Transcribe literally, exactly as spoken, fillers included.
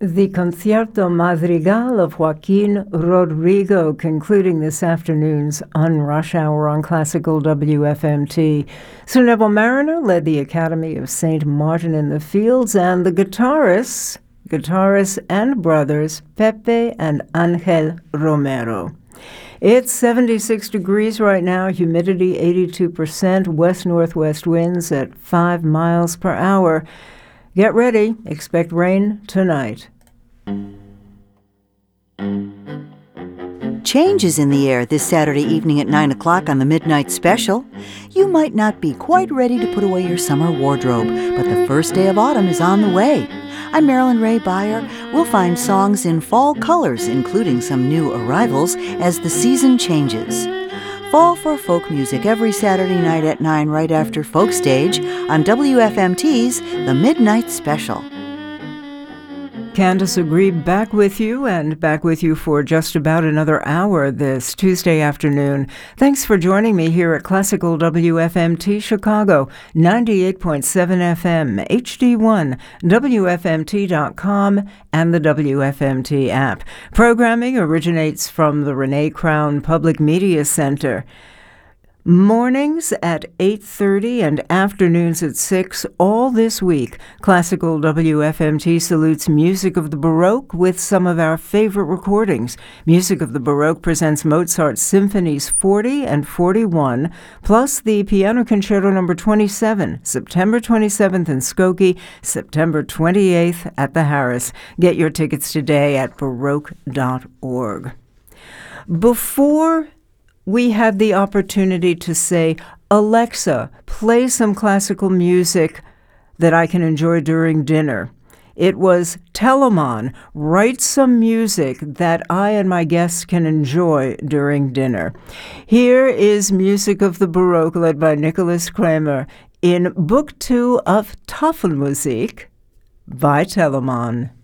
The Concierto Madrigal of Joaquin Rodrigo concluding this afternoon's On Rush Hour on Classical W F M T. Sir Neville Mariner led the Academy of Saint Martin in the Fields, and the guitarists, guitarists and brothers, Pepe and Angel Romero. It's seventy-six degrees right now, humidity eighty-two percent, west-northwest winds at five miles per hour. Get ready, expect rain tonight. Change is in the air this Saturday evening at nine o'clock on the Midnight Special. You might not be quite ready to put away your summer wardrobe, but the first day of autumn is on the way. I'm Marilyn Ray Beyer. We'll find songs in fall colors, including some new arrivals, as the season changes. Fall for folk music every Saturday night at nine right after Folk Stage on W F M T's The Midnight Special. Candace Agree back with you, and back with you for just about another hour this Tuesday afternoon. Thanks for joining me here at Classical W F M T Chicago, ninety-eight point seven F M, H D one, W F M T dot com, and the W F M T app. Programming originates from the Renee Crown Public Media Center. Mornings at eight thirty and afternoons at six all this week. Classical W F M T salutes Music of the Baroque with some of our favorite recordings. Music of the Baroque presents Mozart's Symphonies forty and forty-one, plus the Piano Concerto number twenty-seven, September twenty-seventh in Skokie, September twenty-eighth at the Harris. Get your tickets today at baroque dot org. Before we had the opportunity to say, Alexa, play some classical music that I can enjoy during dinner. It was Telemann, write some music that I and my guests can enjoy during dinner. Here is Music of the Baroque led by Nicholas Kramer in Book Two of Tafelmusik by Telemann.